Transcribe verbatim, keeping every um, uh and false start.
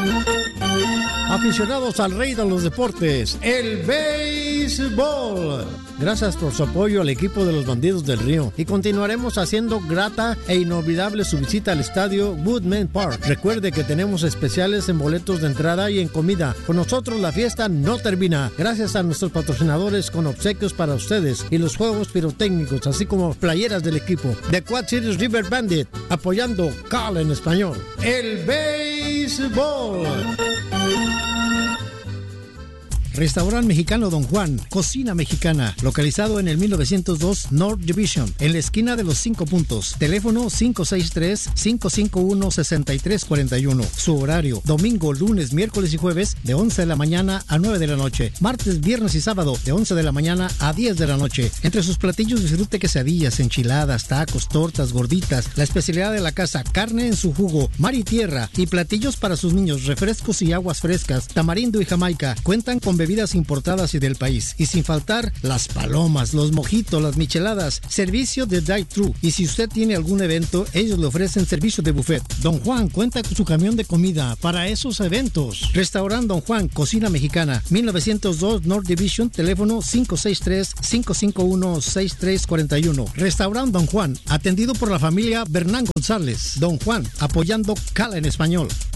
Aficionados al rey de los deportes, el béisbol. Gracias por su apoyo al equipo de los Bandidos del Río y continuaremos haciendo grata e inolvidable su visita al estadio Woodman Park. Recuerde que tenemos especiales en boletos de entrada y en comida. Con nosotros la fiesta no termina. Gracias a nuestros patrocinadores con obsequios para ustedes y los juegos pirotécnicos, así como playeras del equipo. The Quad Cities River Bandit, apoyando Cal en español. El béisbol. Restaurante Mexicano Don Juan, cocina mexicana, localizado en el mil novecientos dos North Division, en la esquina de los Cinco Puntos. Teléfono cinco seis tres, cinco cinco uno, seis tres cuatro uno. Su horario, domingo, lunes, miércoles y jueves, de once de la mañana a nueve de la noche. Martes, viernes y sábado, de once de la mañana a diez de la noche. Entre sus platillos disfrute quesadillas, enchiladas, tacos, tortas, gorditas, la especialidad de la casa, carne en su jugo, mar y tierra, y platillos para sus niños, refrescos y aguas frescas, tamarindo y jamaica. Cuentan con bebidas importadas y del país, y sin faltar las palomas, los mojitos, las micheladas, servicio de drive-thru, y si usted tiene algún evento, ellos le ofrecen servicio de buffet. Don Juan cuenta con su camión de comida para esos eventos. Restaurante Don Juan, cocina mexicana, mil novecientos dos North Division, teléfono cinco seis tres, cinco cinco uno, seis tres cuatro uno. Restaurante Don Juan, atendido por la familia Bernán González. Don Juan, apoyando Cala en español.